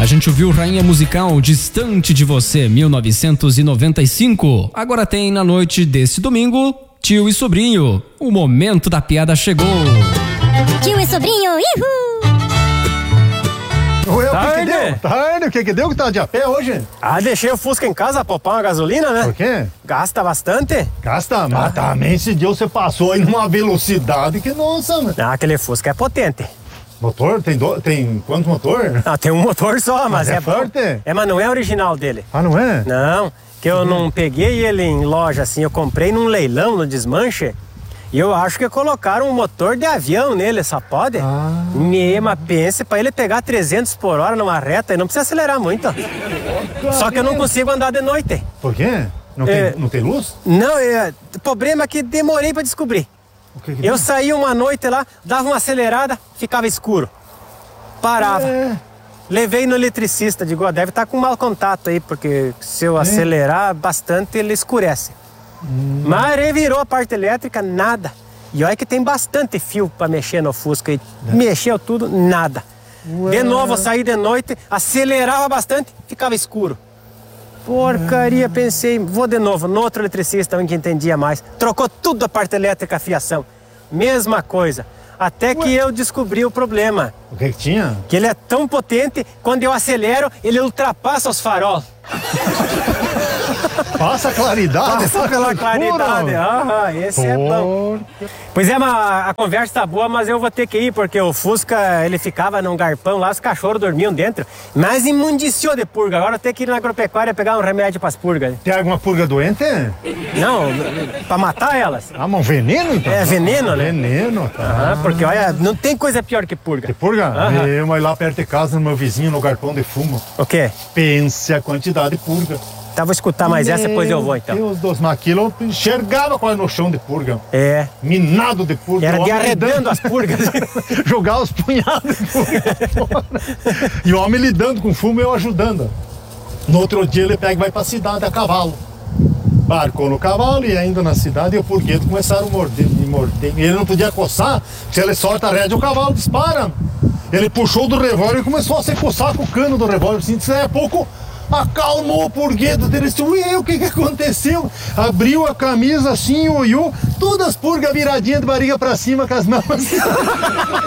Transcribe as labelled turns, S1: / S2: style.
S1: gente ouviu Rainha Musical Distante de Você, 1995. Agora tem na noite desse domingo, Tio e Sobrinho. O momento da piada chegou.
S2: Tio e Sobrinho, ihu!
S3: Ué, o que que deu que tá de a pé hoje?
S4: Deixei o Fusca em casa, poupar uma gasolina, né?
S3: Por quê?
S4: Gasta bastante.
S3: Gasta, mas também esse dia você passou aí numa velocidade que, nossa, mano.
S4: Aquele Fusca é potente.
S3: Motor? Tem quanto motor?
S4: Tem um motor só, mas é
S3: forte?
S4: Mas não é original dele.
S3: Não é?
S4: Não, que eu não peguei ele em loja assim, eu comprei num leilão, no desmanche. E eu acho que colocaram um motor de avião nele, só pode. Mas pense, pra ele pegar 300 por hora numa reta, ele não precisa acelerar muito. Só que eu não consigo andar de noite.
S3: Por quê? Não tem luz?
S4: Não, o problema é que demorei pra descobrir. Eu saí uma noite lá, dava uma acelerada, ficava escuro. Parava. Levei no eletricista, digo, deve estar com mau contato aí, porque se eu acelerar bastante, ele escurece. Mas ele virou a parte elétrica, nada. E olha que tem bastante fio pra mexer no Fusca. E mexeu tudo, nada. De novo, eu saí de noite, acelerava bastante, ficava escuro. Porcaria, pensei, vou de novo, no outro eletricista, que entendia mais. Trocou tudo a parte elétrica, a fiação. Mesma coisa. Até que eu descobri o problema.
S3: O que tinha?
S4: Que ele é tão potente, quando eu acelero, ele ultrapassa os farol.
S3: Passa claridade?
S4: Passa pela claridade. Esse é bom. Pois é, mas a conversa tá boa, mas eu vou ter que ir, porque o Fusca, ele ficava num garpão lá, os cachorros dormiam dentro. Mas imundiciou de purga. Agora eu tenho que ir na agropecuária pegar um remédio pras purgas.
S3: Tem alguma purga doente?
S4: Não, pra matar elas.
S3: Mas um veneno então?
S4: É veneno, né?
S3: Veneno, tá.
S4: Porque olha, não tem coisa pior que purga.
S3: Que purga? Mas lá perto de casa, no meu vizinho, no garpão de fumo.
S4: O quê?
S3: Pense a quantidade de purga.
S4: Tá, vou escutar mais essa, depois eu vou então.
S3: Deus dos maquilos, eu enxergava quase no chão de purga. Minado de purga.
S4: Era de arredando as purgas.
S3: Jogar os punhados de purga fora. E o homem lidando com fumo e eu ajudando. No outro dia ele pega e vai pra cidade a cavalo. Barcou no cavalo e ainda na cidade e o purgueto começaram a me morder. E ele não podia coçar, se ele solta a rédea o cavalo dispara. Ele puxou do revólver e começou a se coçar com o cano do revólver. Assim, daí a pouco acalmou o purgueto dele. Disse, o que aconteceu? Abriu a camisa assim, olhou, todas as purgas viradinhas de barriga pra cima com as mãos assim.